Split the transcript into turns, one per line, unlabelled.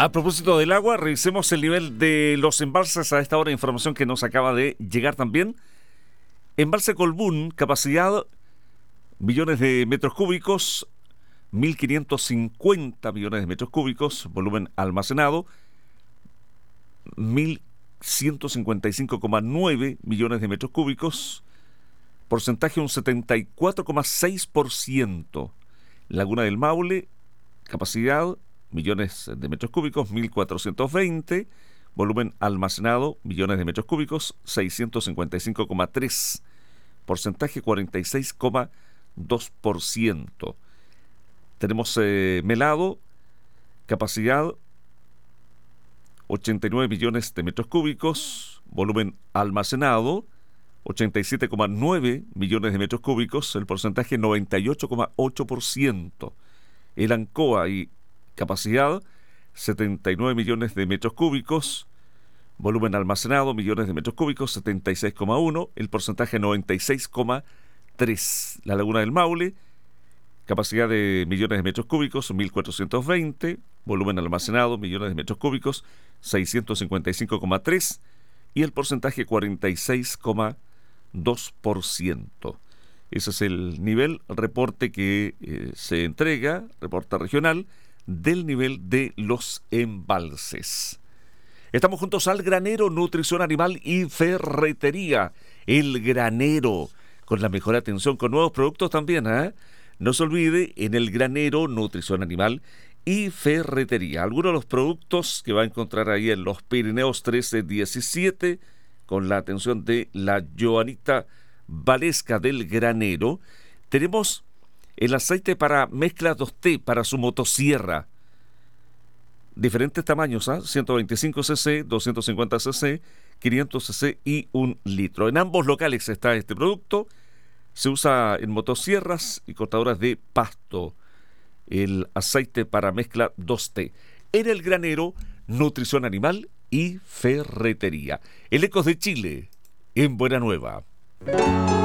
A propósito del agua, revisemos el nivel de los embalses a esta hora, información que nos acaba de llegar también. Embalse Colbún, capacidad millones de metros cúbicos, 1.550 millones de metros cúbicos, volumen almacenado, 1.155,9 millones de metros cúbicos, porcentaje un 74,6%. Laguna del Maule, capacidad millones de metros cúbicos, 1.420, volumen almacenado, millones de metros cúbicos, 655,3, porcentaje 46,2%. Tenemos Melado, capacidad 89 millones de metros cúbicos, volumen almacenado, 87,9 millones de metros cúbicos, el porcentaje 98,8%. El Ancoa y capacidad 79 millones de metros cúbicos, volumen almacenado, millones de metros cúbicos, 76,1, el porcentaje 96,3. La Laguna del Maule, capacidad de millones de metros cúbicos, 1.420, volumen almacenado, millones de metros cúbicos, 655,3, y el porcentaje 46,2%. Ese es el nivel, reporte que se entrega, reporte regional, del nivel de los embalses. Estamos juntos al Granero, nutrición animal y ferretería. El Granero, con la mejor atención, con nuevos productos también, ¿eh? No se olvide, en el Granero, nutrición animal y ferretería. Algunos de los productos que va a encontrar ahí en los Pirineos 1317, con la atención de la Joanita Valesca del Granero. Tenemos el aceite para mezcla 2T para su motosierra. Diferentes tamaños, 125 cc, 250 cc, 500 cc y 1 litro. En ambos locales está este producto. Se usa en motosierras y cortadoras de pasto. El aceite para mezcla 2T. En el Granero, nutrición animal y ferretería. El Ecos de Chile, en Buena Nueva.